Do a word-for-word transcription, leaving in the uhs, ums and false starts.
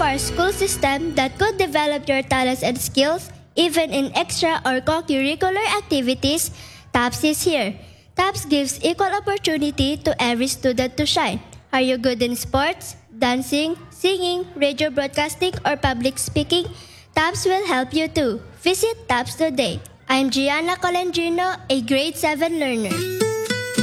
for a school system that could develop your talents and skills, even in extra or co-curricular activities, TAPS is here. TAPS gives equal opportunity to every student to shine. Are you good in sports, dancing, singing, radio broadcasting, or public speaking? TAPS will help you too. Visit TAPS today. I'm Gianna Colendrino, a grade seven learner.